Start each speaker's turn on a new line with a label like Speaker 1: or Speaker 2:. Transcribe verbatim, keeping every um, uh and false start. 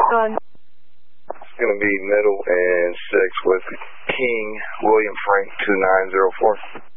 Speaker 1: on.
Speaker 2: It's going to be middle and six with King William Frank two nine zero four.